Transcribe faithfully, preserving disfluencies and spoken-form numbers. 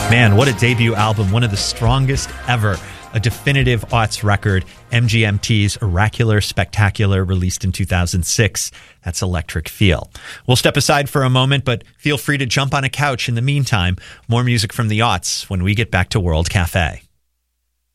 Man, what a debut album. One of the strongest ever. A definitive aughts record. M G M T's Oracular Spectacular, released in two thousand six. That's Electric Feel. We'll step aside for a moment, but feel free to jump on a couch in the meantime. More music from the aughts when we get back to World Cafe.